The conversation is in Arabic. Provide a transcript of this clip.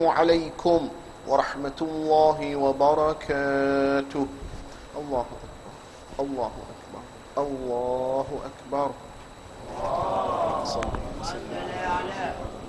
عليكم ورحمة الله وبركاته. الله أكبر، الله أكبر، الله أكبر. صلى الله عليه وسلم.